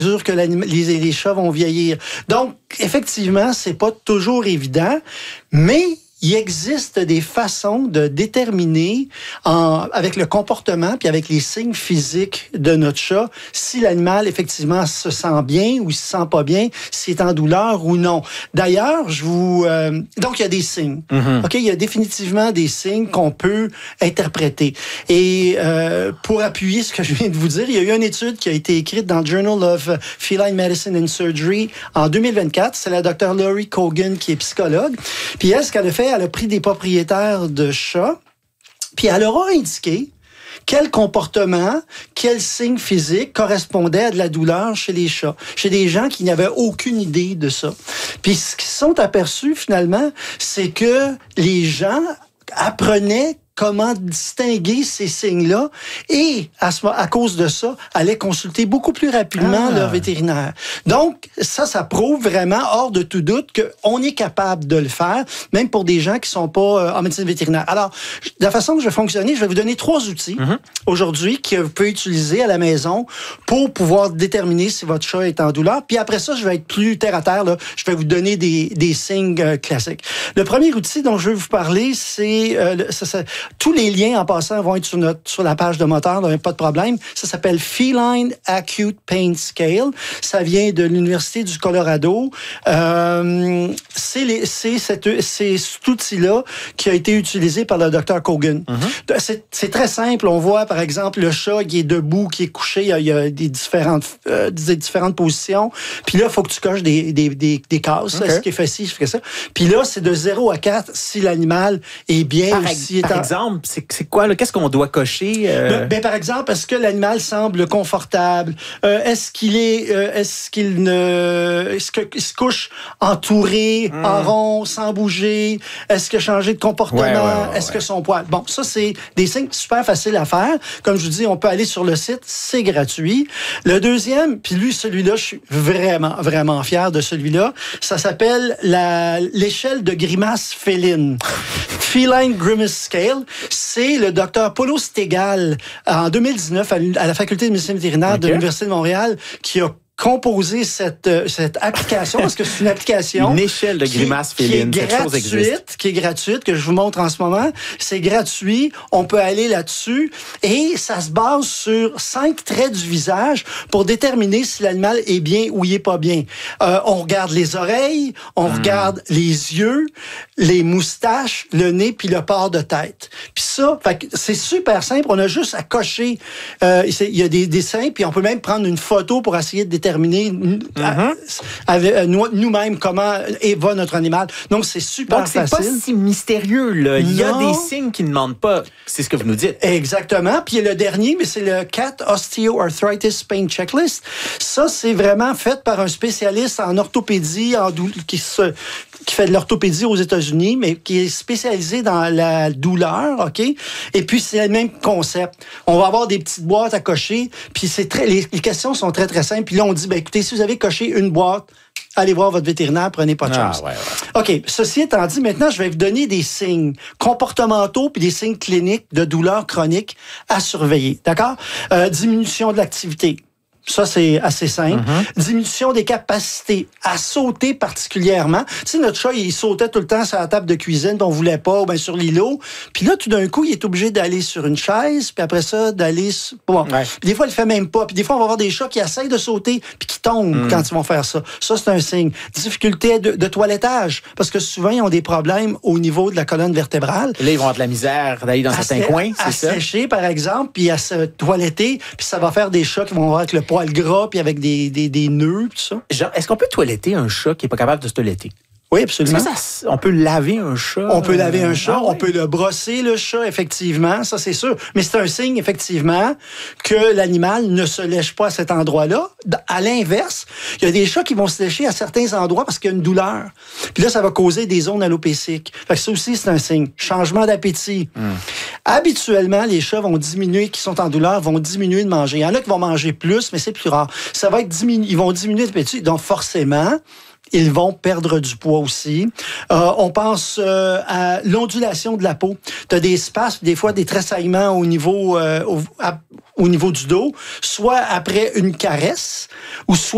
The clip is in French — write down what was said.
mesure que les chats vont vieillir. Donc, effectivement, c'est pas toujours évident, mais il existe des façons de déterminer avec le comportement puis avec les signes physiques de notre chat si l'animal effectivement se sent bien ou se sent pas bien, s'il est en douleur ou non. D'ailleurs, donc il y a des signes. Mm-hmm. OK, il y a définitivement des signes qu'on peut interpréter. Et pour appuyer ce que je viens de vous dire, il y a eu une étude qui a été écrite dans le Journal of Feline Medicine and Surgery en 2024. C'est la Dr. Laurie Cogan qui est psychologue. Puis elle, ce qu'elle a fait, elle a pris des propriétaires de chats, puis elle leur a indiqué quel comportement, quel signe physique correspondait à de la douleur chez les chats, chez des gens qui n'avaient aucune idée de ça. Puis ce qu'ils se sont aperçus finalement, c'est que les gens apprenaient comment distinguer ces signes-là et, à cause de ça, allaient consulter beaucoup plus rapidement leur vétérinaire. Donc, ça prouve vraiment, hors de tout doute, qu'on est capable de le faire, même pour des gens qui sont pas en médecine vétérinaire. Alors, de la façon que je vais fonctionner, je vais vous donner 3 outils aujourd'hui que vous pouvez utiliser à la maison pour pouvoir déterminer si votre chat est en douleur. Puis après ça, je vais être plus terre à terre. Là. Je vais vous donner des signes classiques. Le premier outil dont je veux vous parler, c'est tous les liens, en passant, vont être sur la page de moteur, donc pas de problème. Ça s'appelle Feline Acute Pain Scale. Ça vient de l'Université du Colorado. C'est cet outil-là qui a été utilisé par le Dr. Cogan. Mm-hmm. C'est très simple. On voit, par exemple, le chat qui est debout, qui est couché. Il y a des différentes positions. Puis là, il faut que tu coches des cases. Okay. Ce qui est fait ci, ce qui fait ça. Puis là, c'est de 0 à 4 si l'animal est bien ou s'il est exemple, c'est quoi, là? Qu'est-ce qu'on doit cocher? Par exemple, est-ce que l'animal semble confortable? Est-ce qu'il se couche entouré, en rond, sans bouger? Est-ce qu'il a changé de comportement? Est-ce que son poil? Bon, ça, c'est des signes super faciles à faire. Comme je vous dis, on peut aller sur le site, c'est gratuit. Le deuxième, puis celui-là, je suis vraiment, vraiment fier de celui-là. Ça s'appelle l'échelle de grimace féline. Feline Grimace Scale. C'est le docteur Paulo Stegal, en 2019, à la Faculté de médecine vétérinaire de l'Université de Montréal, qui a composé cette application, parce que c'est une application... Une échelle de grimace féline, cette chose existe. Qui est gratuite, que je vous montre en ce moment. C'est gratuit, on peut aller là-dessus, et ça se base sur 5 traits du visage pour déterminer si l'animal est bien ou il est pas bien. On regarde les oreilles, on regarde les yeux, les moustaches, le nez, puis le port de tête. Puis ça, c'est super simple, on a juste à cocher. Il y a des dessins, puis on peut même prendre une photo pour essayer de déterminer nous-mêmes comment va notre animal. Donc, c'est super facile. Donc, c'est pas si mystérieux, là. Il y a des signes qui ne demandent pas. C'est ce que vous nous dites. Exactement. Puis, il y a le dernier, mais c'est le Cat Osteoarthritis Pain Checklist. Ça, c'est vraiment fait par un spécialiste en orthopédie, qui fait de l'orthopédie aux États-Unis, mais qui est spécialisé dans la douleur, OK? Et puis, c'est le même concept. On va avoir des petites boîtes à cocher, puis les questions sont très, très simples. Puis là, on dit, écoutez, si vous avez coché une boîte, allez voir votre vétérinaire, prenez pas de chance. OK, ceci étant dit, maintenant, je vais vous donner des signes comportementaux puis des signes cliniques de douleur chronique à surveiller, d'accord? Diminution de l'activité. Ça, c'est assez simple. Diminution des capacités à sauter particulièrement. Tu sais, notre chat, il sautait tout le temps sur la table de cuisine dont on voulait pas, ou bien sur l'îlot. Puis là, tout d'un coup, il est obligé d'aller sur une chaise, puis après ça, d'aller... Bon. Des fois, il le fait même pas. Puis des fois, on va avoir des chats qui essayent de sauter, puis qui tombent quand ils vont faire ça. Ça, c'est un signe. Difficulté de toilettage, parce que souvent, ils ont des problèmes au niveau de la colonne vertébrale. Et là, ils vont avoir de la misère d'aller dans certains coins, c'est ça? À sécher, par exemple, puis à se toiletter, puis ça va faire des chats qui vont avoir avec le poil gras, puis avec des nœuds, tout ça. Genre, est-ce qu'on peut toiletter un chat qui n'est pas capable de se toiletter? Oui, absolument. On peut laver un chat? On peut laver un chat, on peut le brosser, le chat, effectivement, ça c'est sûr. Mais c'est un signe, effectivement, que l'animal ne se lèche pas à cet endroit-là. À l'inverse, il y a des chats qui vont se lécher à certains endroits parce qu'il y a une douleur. Puis là, ça va causer des zones allopéciques. Fait que ça aussi, c'est un signe. Changement d'appétit. Habituellement, les chats vont diminuer, qui sont en douleur, vont diminuer de manger. Il y en a qui vont manger plus, mais c'est plus rare. Ça va être ils vont diminuer d'appétit. Donc, forcément, ils vont perdre du poids aussi. On pense à l'ondulation de la peau. Tu as des spasmes, des fois des tressaillements au niveau du dos, soit après une caresse, ou soit